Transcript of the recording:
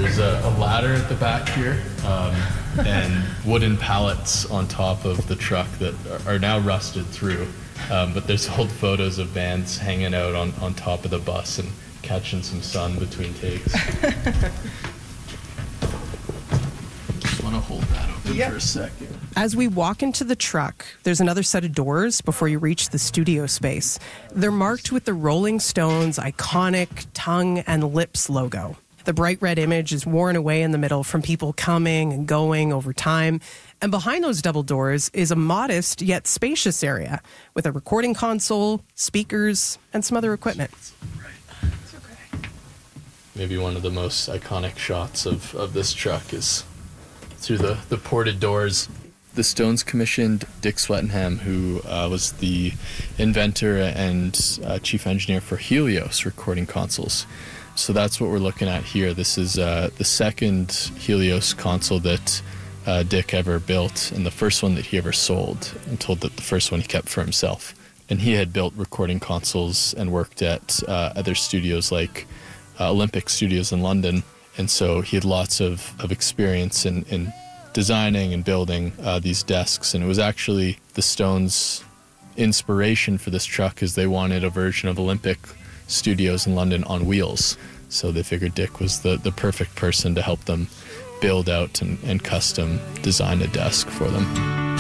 There's a ladder at the back here, and wooden pallets on top of the truck that are now rusted through. But there's old photos of bands hanging out on top of the bus and catching some sun between takes. Just want to hold that open for a second. As we walk into the truck, there's another set of doors before you reach the studio space. They're marked with the Rolling Stones' iconic tongue and lips logo. The bright red image is worn away in the middle from people coming and going over time. And behind those double doors is a modest yet spacious area with a recording console, speakers, and some other equipment. It's okay. Maybe one of the most iconic shots of this truck is through the ported doors. The Stones commissioned Dick Swettenham, who was the inventor and chief engineer for Helios recording consoles. So that's what we're looking at here. This is the second Helios console that Dick ever built, and the first one that he ever sold. I'm told that the first one he kept for himself. And he had built recording consoles and worked at other studios like Olympic Studios in London. And so he had lots of experience in designing and building these desks. And it was actually the Stones' inspiration for this truck, is they wanted a version of Olympic Studios in London on wheels. So they figured Dick was the perfect person to help them build out and custom design a desk for them.